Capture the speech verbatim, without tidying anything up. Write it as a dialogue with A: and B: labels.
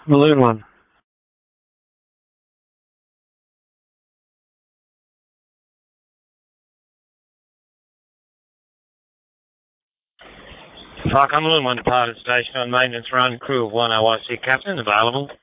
A: Balloon one. Falcon Balloon one departed station on maintenance run, crew of one O I C captain available.